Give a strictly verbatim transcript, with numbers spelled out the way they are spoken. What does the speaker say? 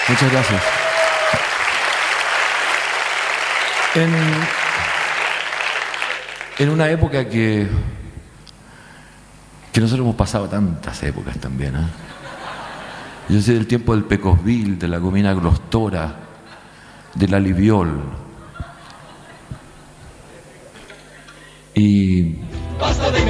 Muchas gracias. En, en una época que, que nosotros hemos pasado tantas épocas también, ¿eh? Yo sé del tiempo del Pecosville, de la Gomina Glostora, del Aliviol. Y